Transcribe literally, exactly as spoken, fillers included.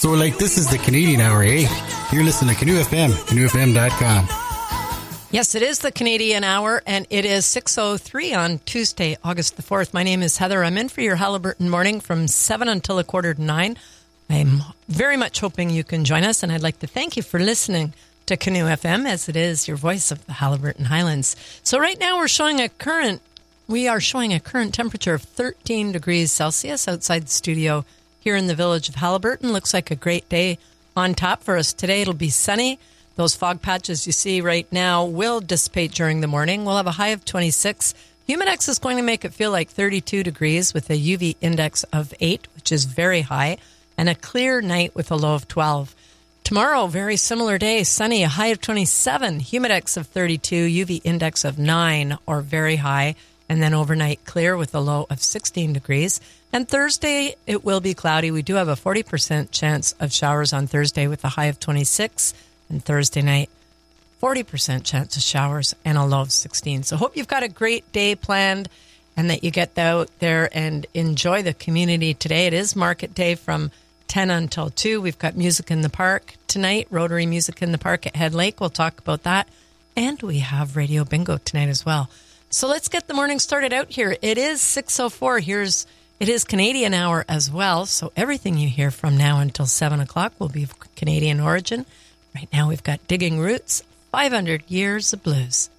So we're like, this is the Canadian Hour, eh? You're listening to Canoe F M, canoe f m dot com. Yes, it is the Canadian Hour, and it is six oh three on Tuesday, August the fourth. My name is Heather. I'm in for your Haliburton morning from seven until a quarter to nine. I'm very much hoping you can join us, and I'd like to thank you for listening to Canoe F M, as it is your voice of the Haliburton Highlands. So right now we're showing a current, we are showing a current temperature of thirteen degrees Celsius outside the studio here in the village of Haliburton. Looks like a great day on tap for us today. It'll be sunny. Those fog patches you see right now will dissipate during the morning. We'll have a high of twenty-six. Humidex is going to make it feel like thirty-two degrees with a U V index of eight, which is very high, and a clear night with a low of twelve. Tomorrow, very similar day, sunny, a high of twenty-seven, humidex of thirty-two, U V index of nine or very high, and then overnight clear with a low of sixteen degrees. And Thursday, it will be cloudy. We do have a forty percent chance of showers on Thursday with a high of twenty-six. And Thursday night, forty percent chance of showers and a low of sixteen. So hope you've got a great day planned and that you get out there and enjoy the community today. It is market day from ten until two. We've got music in the park tonight, Rotary Music in the Park at Head Lake. We'll talk about that. And we have Radio Bingo tonight as well. So let's get the morning started out here. It is six oh four. Here's It is Canadian Hour as well, so everything you hear from now until seven o'clock will be of Canadian origin. Right now we've got Digging Roots, five hundred Years of Blues.